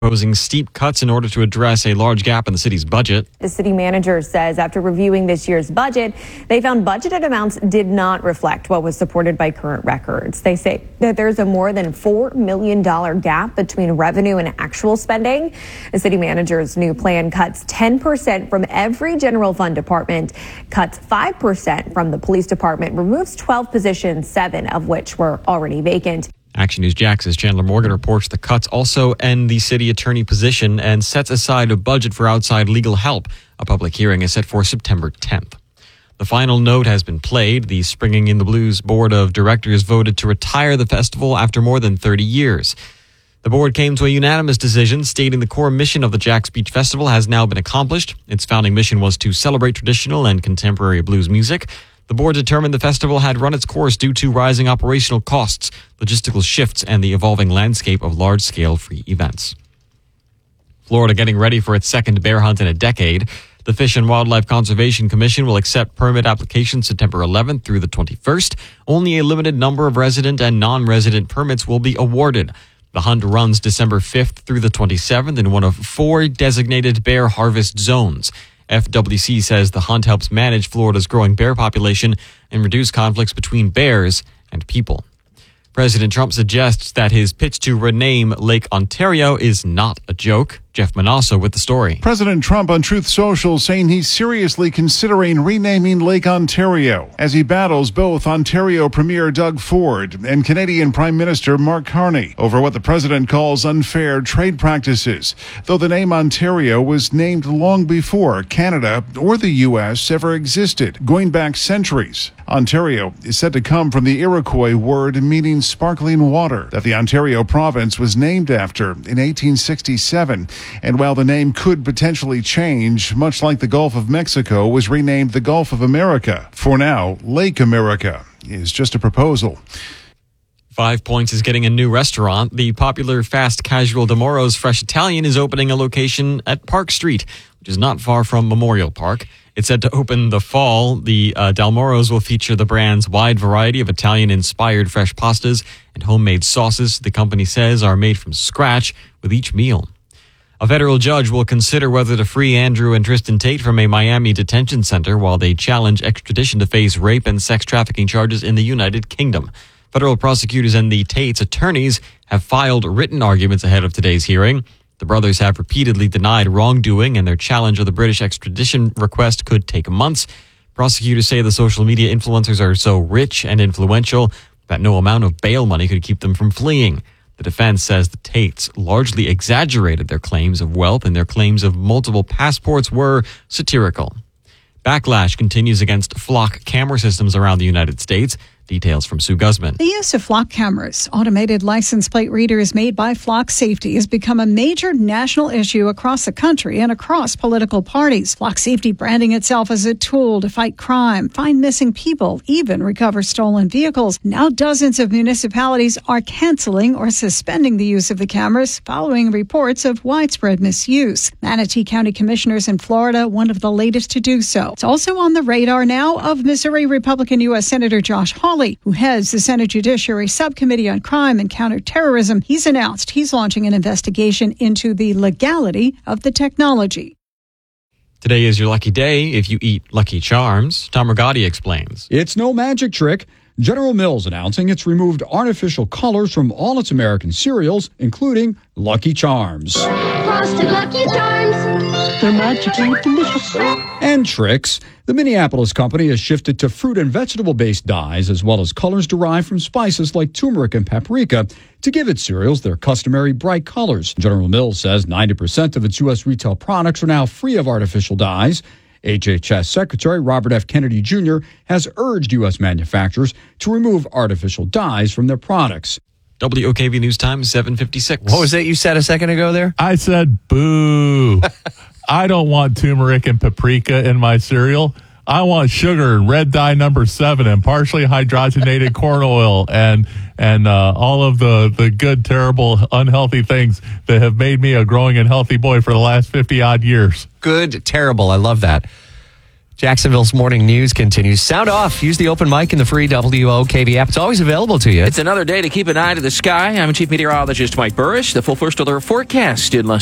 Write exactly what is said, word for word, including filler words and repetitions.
proposing steep cuts in order to address a large gap in the city's budget. The city manager says after reviewing this year's budget, they found budgeted amounts did not reflect what was supported by current records. They say that there's a more than four million dollars gap between revenue and actual spending. The city manager's new plan cuts ten percent from every general fund department, cuts five percent from the police department, removes twelve positions, seven of which were already vacant. Action News Jax's Chandler Morgan reports the cuts also end the city attorney position and sets aside a budget for outside legal help. A public hearing is set for September tenth. The final note has been played. The Springing in the Blues Board of Directors voted to retire the festival after more than thirty years. The board came to a unanimous decision stating the core mission of the Jax Beach Festival has now been accomplished. Its founding mission was to celebrate traditional and contemporary blues music. The board determined the festival had run its course due to rising operational costs, logistical shifts, and the evolving landscape of large-scale free events. Florida getting ready for its second bear hunt in a decade. The Fish and Wildlife Conservation Commission will accept permit applications September eleventh through the twenty-first. Only a limited number of resident and non-resident permits will be awarded. The hunt runs December fifth through the twenty-seventh in one of four designated bear harvest zones. F W C says the hunt helps manage Florida's growing bear population and reduce conflicts between bears and people. President Trump suggests that his pitch to rename Lake Ontario is not a joke. Jeff Manasso with the story. President Trump on Truth Social saying he's seriously considering renaming Lake Ontario as he battles both Ontario Premier Doug Ford and Canadian Prime Minister Mark Carney over what the president calls unfair trade practices, though the name Ontario was named long before Canada or the U S ever existed, going back centuries. Ontario is said to come from the Iroquois word meaning sparkling water that the Ontario province was named after in eighteen sixty-seven. And while the name could potentially change, much like the Gulf of Mexico was renamed the Gulf of America, for now, Lake America is just a proposal. Five Points is getting a new restaurant. The popular fast casual D'Amoro's Fresh Italian is opening a location at Park Street, which is not far from Memorial Park. It's said to open the fall. The uh, D'Amoro's will feature the brand's wide variety of Italian-inspired fresh pastas and homemade sauces the company says are made from scratch with each meal. A federal judge will consider whether to free Andrew and Tristan Tate from a Miami detention center while they challenge extradition to face rape and sex trafficking charges in the United Kingdom. Federal prosecutors and the Tates' attorneys have filed written arguments ahead of today's hearing. The brothers have repeatedly denied wrongdoing, and their challenge of the British extradition request could take months. Prosecutors say the social media influencers are so rich and influential that no amount of bail money could keep them from fleeing. The defense says the Tates largely exaggerated their claims of wealth and their claims of multiple passports were satirical. Backlash continues against flock camera systems around the United States. Details from Sue Guzman. The use of flock cameras, automated license plate readers made by Flock Safety, has become a major national issue across the country and across political parties. Flock Safety branding itself as a tool to fight crime, find missing people, even recover stolen vehicles. Now dozens of municipalities are canceling or suspending the use of the cameras following reports of widespread misuse. Manatee County commissioners in Florida, one of the latest to do so. It's also on the radar now of Missouri Republican U S Senator Josh Hawley, who heads the Senate Judiciary Subcommittee on Crime and Counterterrorism. He's announced he's launching an investigation into the legality of the technology. Today is your lucky day if you eat Lucky Charms. Tom Rigotti explains. It's no magic trick. General Mills announcing it's removed artificial colors from all its American cereals, including Lucky Charms. Frosted Lucky Charms. They're magically delicious. And Trix. The Minneapolis company has shifted to fruit and vegetable-based dyes as well as colors derived from spices like turmeric and paprika to give its cereals their customary bright colors. General Mills says ninety percent of its U S retail products are now free of artificial dyes. H H S Secretary Robert F. Kennedy Junior has urged U S manufacturers to remove artificial dyes from their products. W O K V News Time, seven fifty-six. What was that you said a second ago there? I said, boo. I don't want turmeric and paprika in my cereal. I want sugar and red dye number seven and partially hydrogenated corn oil and and uh, all of the, the good, terrible, unhealthy things that have made me a growing and healthy boy for the last fifty-odd years. Good, terrible. I love that. Jacksonville's morning news continues. Sound off. Use the open mic in the free W O K V app. It's always available to you. It's another day to keep an eye to the sky. I'm Chief Meteorologist Mike Burris. The full first alert forecast in less